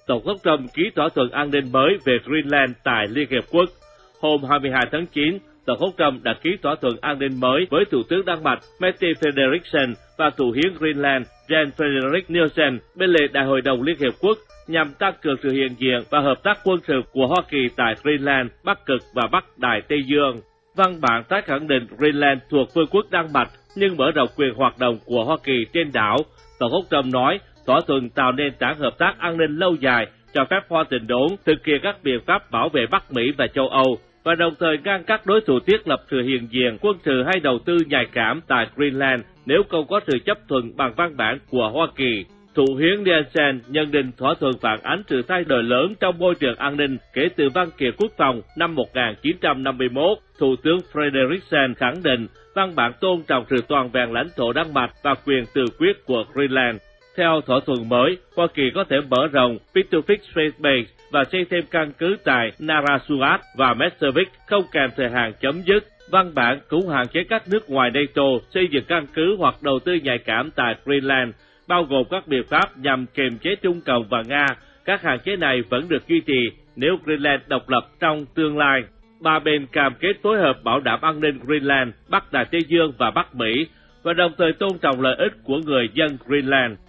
Tổng thống Trump ký thỏa thuận an ninh mới về Greenland tại Liên Hiệp Quốc. Hôm 22 tháng 9, Tổng thống Trump đã ký thỏa thuận an ninh mới với Thủ tướng Đan Mạch Mette Frederiksen và Thủ hiến Greenland Jens Frederik Nielsen bên lề Đại hội đồng Liên Hiệp Quốc nhằm tăng cường sự hiện diện và hợp tác quân sự của Hoa Kỳ tại Greenland, Bắc Cực và Bắc Đại Tây Dương. Văn bản tái khẳng định Greenland thuộc Vương quốc Đan Mạch nhưng mở rộng quyền hoạt động của Hoa Kỳ trên đảo. Tổng thống Trump nói thỏa thuận tạo nền tảng hợp tác an ninh lâu dài, cho phép Washington đốn thực hiện các biện pháp bảo vệ Bắc Mỹ và châu Âu, và đồng thời ngăn các đối thủ thiết lập sự hiện diện quân sự hay đầu tư nhạy cảm tại Greenland nếu không có sự chấp thuận bằng văn bản của Hoa Kỳ. Thủ hiến Nielsen nhận định thỏa thuận phản ánh sự thay đổi lớn trong môi trường an ninh kể từ văn kiện quốc phòng năm 1951. Thủ tướng Frederiksen khẳng định văn bản tôn trọng sự toàn vẹn lãnh thổ Đan Mạch và quyền tự quyết của Greenland. Theo thỏa thuận mới, Hoa Kỳ có thể mở rộng Pituffik Space Base và xây thêm căn cứ tại Narasuat và Messervik không kèm thời hạn chấm dứt. Văn bản cũng hạn chế các nước ngoài NATO xây dựng căn cứ hoặc đầu tư nhạy cảm tại Greenland, bao gồm các biện pháp nhằm kiềm chế Trung Cộng và Nga. Các hạn chế này vẫn được duy trì nếu Greenland độc lập trong tương lai. Ba bên cam kết phối hợp bảo đảm an ninh Greenland, Bắc Đại Tây Dương và Bắc Mỹ, và đồng thời tôn trọng lợi ích của người dân Greenland.